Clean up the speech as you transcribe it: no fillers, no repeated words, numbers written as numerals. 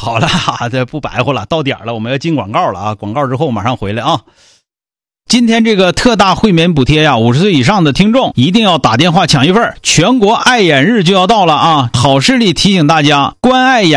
好了这不白活了，到点了，我们要进广告了啊！广告之后马上回来啊！今天这个特大会免补贴呀，50岁以上的听众一定要打电话抢一份，全国爱眼日就要到了啊！好视力提醒大家，关爱眼